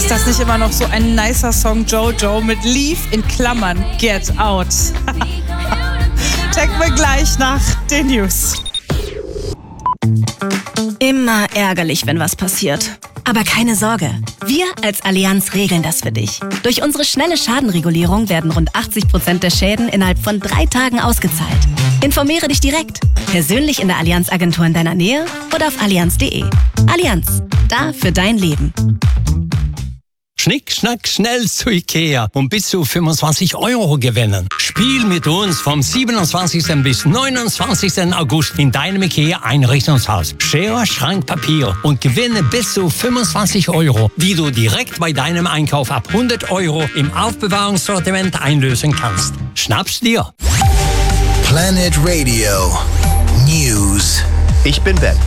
Ist das nicht immer noch so ein nicer Song, Jojo, mit Leave in Klammern, Get Out? Checken wir gleich nach den News. Immer ärgerlich, wenn was passiert. Aber keine Sorge, wir als Allianz regeln das für dich. Durch unsere schnelle Schadenregulierung werden rund 80% der Schäden innerhalb von 3 Tagen ausgezahlt. Informiere dich direkt, persönlich in der Allianz-Agentur in deiner Nähe oder auf allianz.de. Allianz, da für dein Leben. Schnick, schnack, schnell zu Ikea und bis zu 25 € gewinnen. Spiel mit uns vom 27. bis 29. August in deinem Ikea-Einrichtungshaus. Schere, Schrank, Papier und gewinne bis zu 25 €, die du direkt bei deinem Einkauf ab 100 € im Aufbewahrungssortiment einlösen kannst. Schnapp's dir! Planet Radio News. Ich bin Ben.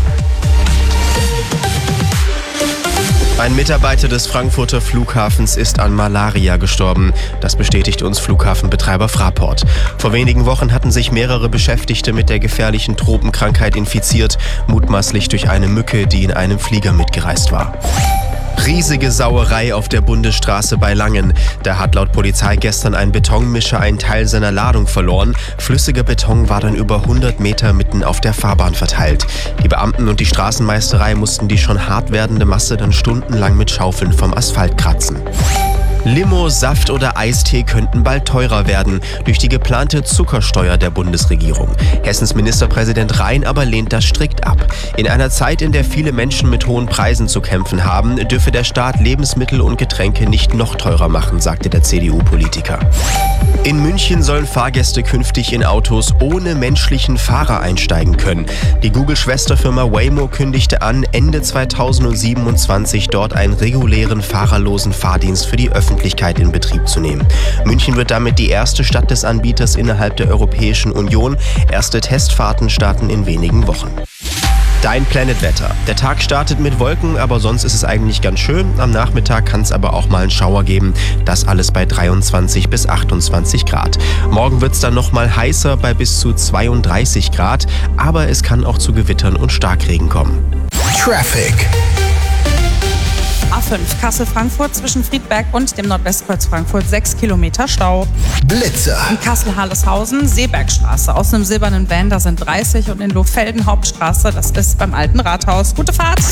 Ein Mitarbeiter des Frankfurter Flughafens ist an Malaria gestorben. Das bestätigt uns Flughafenbetreiber Fraport. Vor wenigen Wochen hatten sich mehrere Beschäftigte mit der gefährlichen Tropenkrankheit infiziert, mutmaßlich durch eine Mücke, die in einem Flieger mitgereist war. Riesige Sauerei auf der Bundesstraße bei Langen. Da hat laut Polizei gestern ein Betonmischer einen Teil seiner Ladung verloren. Flüssiger Beton war dann über 100 Meter mitten auf der Fahrbahn verteilt. Die Beamten und die Straßenmeisterei mussten die schon hart werdende Masse dann stundenlang mit Schaufeln vom Asphalt kratzen. Limo, Saft oder Eistee könnten bald teurer werden durch die geplante Zuckersteuer der Bundesregierung. Hessens Ministerpräsident Rhein aber lehnt das strikt ab. In einer Zeit, in der viele Menschen mit hohen Preisen zu kämpfen haben, dürfe der Staat Lebensmittel und Getränke nicht noch teurer machen, sagte der CDU-Politiker. In München sollen Fahrgäste künftig in Autos ohne menschlichen Fahrer einsteigen können. Die Google-Schwesterfirma Waymo kündigte an, Ende 2027 dort einen regulären fahrerlosen Fahrdienst für die Öffentlichkeit in Betrieb zu nehmen. München wird damit die erste Stadt des Anbieters innerhalb der Europäischen Union. Erste Testfahrten starten in wenigen Wochen. Dein Planet-Wetter. Der Tag startet mit Wolken, aber sonst ist es eigentlich ganz schön. Am Nachmittag kann es aber auch mal einen Schauer geben. Das alles bei 23 bis 28 Grad. Morgen wird es dann nochmal heißer bei bis zu 32 Grad. Aber es kann auch zu Gewittern und Starkregen kommen. Traffic. A5 Kassel-Frankfurt zwischen Friedberg und dem Nordwestkreuz Frankfurt 6 Kilometer Stau. Blitzer. In Kassel-Harleshausen Seebergstraße aus einem silbernen Van, da sind 30 und in Lohfelden Hauptstraße, das ist beim Alten Rathaus. Gute Fahrt!